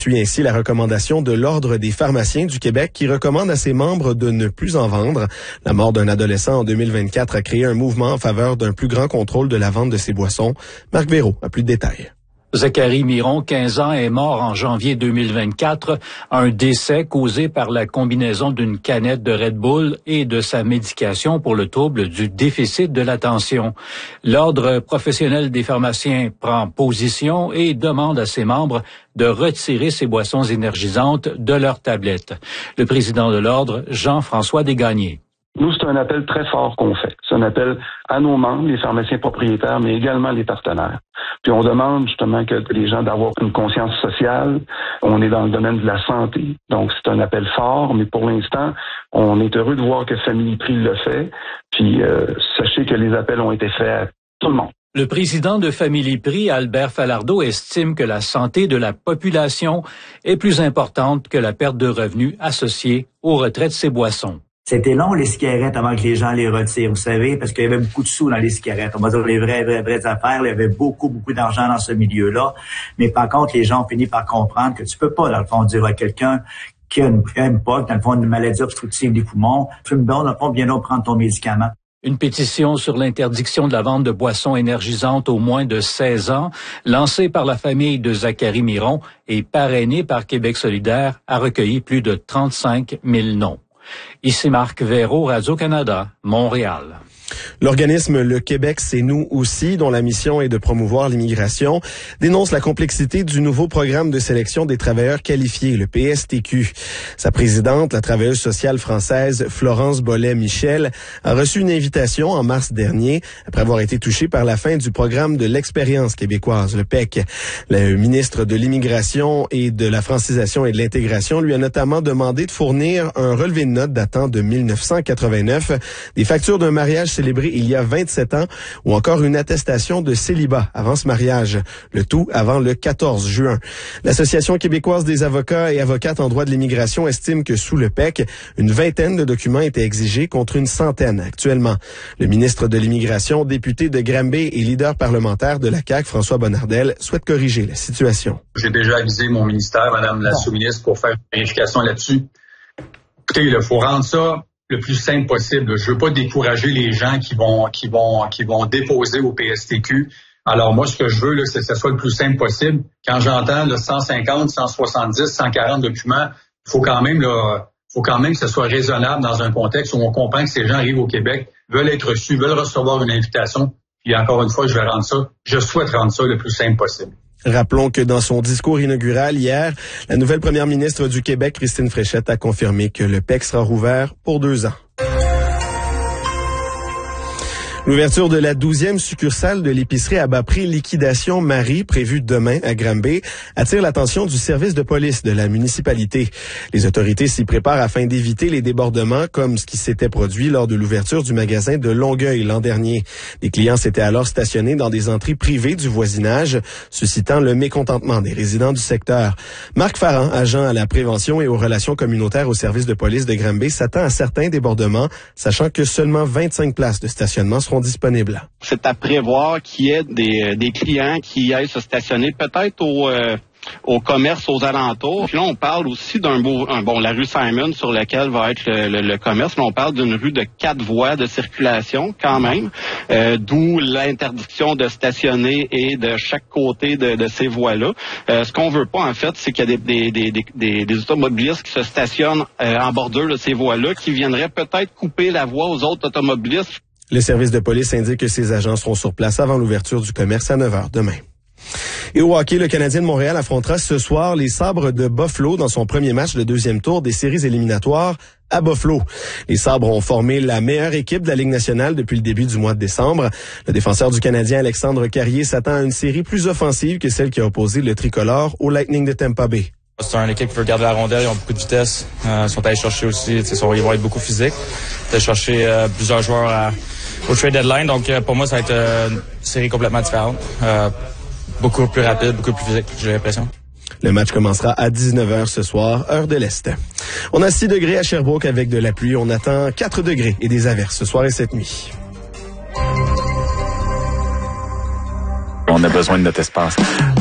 Suit ainsi la recommandation de l'Ordre des pharmaciens du Québec qui recommande à ses membres de ne plus en vendre. La mort d'un adolescent en 2024 a créé un mouvement en faveur d'un plus grand contrôle de la vente de ces boissons. Marc Véraud a plus de détails. Zachary Miron, 15 ans, est mort en janvier 2024. Un décès causé par la combinaison d'une canette de Red Bull et de sa médication pour le trouble du déficit de l'attention. L'Ordre professionnel des pharmaciens prend position et demande à ses membres de retirer ces boissons énergisantes de leurs tablettes. Le président de l'Ordre, Jean-François Desgagnés. Nous, c'est un appel très fort qu'on fait. C'est un appel à nos membres, les pharmaciens propriétaires, mais également les partenaires. Puis on demande justement que les gens d'avoir une conscience sociale. On est dans le domaine de la santé, donc c'est un appel fort, mais pour l'instant, on est heureux de voir que Family Prix le fait. Puis sachez que les appels ont été faits à tout le monde. Le président de Family Prix, Albert Falardeau, estime que la santé de la population est plus importante que la perte de revenus associée au retrait de ces boissons. C'était long, les cigarettes, avant que les gens les retirent, vous savez, parce qu'il y avait beaucoup de sous dans les cigarettes. On va dire les vraies affaires. Il y avait beaucoup d'argent dans ce milieu-là. Mais par contre, les gens ont fini par comprendre que tu peux pas, dans le fond, dire à quelqu'un qui a une POC, dans le fond, une maladie obstructive des poumons, fume bon, dans le fond, viens donc prendre ton médicament. Une pétition sur l'interdiction de la vente de boissons énergisantes aux moins de 16 ans, lancée par la famille de Zachary Miron et parrainée par Québec solidaire, a recueilli plus de 35 000 noms. Ici Marc Véraud, Radio-Canada, Montréal. L'organisme Le Québec, c'est nous aussi, dont la mission est de promouvoir l'immigration, dénonce la complexité du nouveau programme de sélection des travailleurs qualifiés, le PSTQ. Sa présidente, la travailleuse sociale française Florence Bollet-Michel, a reçu une invitation en mars dernier, après avoir été touchée par la fin du programme de l'expérience québécoise, le PEQ. Le ministre de l'Immigration et de la Francisation et de l'Intégration lui a notamment demandé de fournir un relevé de notes datant de 1989, des factures d'un mariage célébré il y a 27 ans ou encore une attestation de célibat avant ce mariage, le tout avant le 14 juin. L'Association québécoise des avocats et avocates en droit de l'immigration estime que sous le PEQ, une vingtaine de documents étaient exigés contre une centaine actuellement. Le ministre de l'Immigration, député de Granby et leader parlementaire de la CAQ, François Bonnardel, souhaite corriger la situation. J'ai déjà avisé mon ministère, Madame la sous-ministre, pour faire une vérification là-dessus. Écoutez, il faut rendre ça le plus simple possible. Je veux pas décourager les gens qui vont déposer au PSTQ. Alors moi, ce que je veux, là, c'est que ce soit le plus simple possible. Quand j'entends 150, 170, 140 documents, faut quand même que ce soit raisonnable dans un contexte où on comprend que ces gens arrivent au Québec, veulent être reçus, veulent recevoir une invitation. Puis encore une fois, je souhaite rendre ça le plus simple possible. Rappelons que dans son discours inaugural hier, la nouvelle première ministre du Québec, Christine Fréchette, a confirmé que le PEQ sera rouvert pour 2 ans. L'ouverture de la 12e succursale de l'épicerie à bas prix Liquidation Marie, prévue demain à Granby, attire l'attention du service de police de la municipalité. Les autorités s'y préparent afin d'éviter les débordements comme ce qui s'était produit lors de l'ouverture du magasin de Longueuil l'an dernier. Les clients s'étaient alors stationnés dans des entrées privées du voisinage, suscitant le mécontentement des résidents du secteur. Marc Farran, agent à la prévention et aux relations communautaires au service de police de Granby, s'attend à certains débordements, sachant que seulement 25 places de stationnement seront disponibles. C'est à prévoir qu'il y ait des clients qui aillent se stationner peut-être au commerce aux alentours. Puis là, on parle aussi la rue Simon sur laquelle va être le commerce. Là, on parle d'une rue de 4 voies de circulation quand même, d'où l'interdiction de stationner et de chaque côté de ces voies-là. Ce qu'on veut pas, en fait, c'est qu'il y a des automobilistes qui se stationnent en bordure de ces voies-là, qui viendraient peut-être couper la voie aux autres automobilistes. Le service de police indique que ses agents seront sur place avant l'ouverture du commerce à 9h demain. Et au hockey, le Canadien de Montréal affrontera ce soir les Sabres de Buffalo dans son premier match de 2e tour des séries éliminatoires à Buffalo. Les Sabres ont formé la meilleure équipe de la Ligue nationale depuis le début du mois de décembre. Le défenseur du Canadien, Alexandre Carrier, s'attend à une série plus offensive que celle qui a opposé le tricolore au Lightning de Tampa Bay. C'est une équipe qui veut garder la rondelle, ils ont beaucoup de vitesse. Ils sont allés chercher aussi, ils vont être beaucoup physiques. Ils vont chercher plusieurs joueurs au trade deadline. Donc pour moi, ça va être une série complètement différente. Beaucoup plus rapide, beaucoup plus physique, j'ai l'impression. Le match commencera à 19h ce soir, heure de l'Est. On a 6 degrés à Sherbrooke avec de la pluie. On attend 4 degrés et des averses ce soir et cette nuit. On a besoin de notre espace.